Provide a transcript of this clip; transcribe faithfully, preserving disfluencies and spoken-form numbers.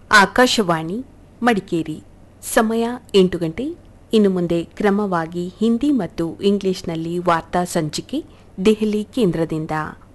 ಆಕಾಶವಾಣಿ ಮಡಿಕೇರಿ ಸಮಯ ಎಂಟು ಗಂಟೆ. ಇನ್ನು ಮುಂದೆ ಕ್ರಮವಾಗಿ ಹಿಂದಿ ಮತ್ತು ಇಂಗ್ಲಿಷ್ನಲ್ಲಿ ವಾರ್ತಾ ಸಂಚಿಕೆ ದೆಹಲಿ ಕೇಂದ್ರದಿಂದ.